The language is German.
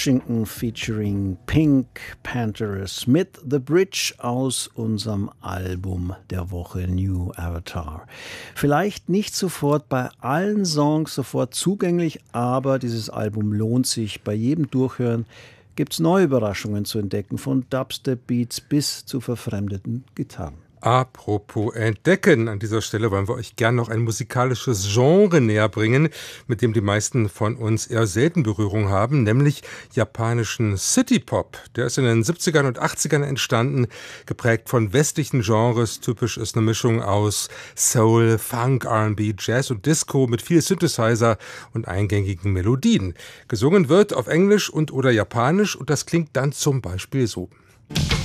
Washington featuring Pink Panther Smith, The Bridge aus unserem Album der Woche New Avatar. Vielleicht nicht sofort bei allen Songs sofort zugänglich, aber dieses Album lohnt sich bei jedem Durchhören. Gibt's neue Überraschungen zu entdecken, von Dubstep-Beats bis zu verfremdeten Gitarren. Apropos entdecken, an dieser Stelle wollen wir euch gern noch ein musikalisches Genre näher bringen, mit dem die meisten von uns eher selten Berührung haben, nämlich japanischen City-Pop. Der ist in den 70ern und 80ern entstanden, geprägt von westlichen Genres. Typisch ist eine Mischung aus Soul, Funk, R&B, Jazz und Disco mit viel Synthesizer und eingängigen Melodien. Gesungen wird auf Englisch und oder Japanisch und das klingt dann zum Beispiel so.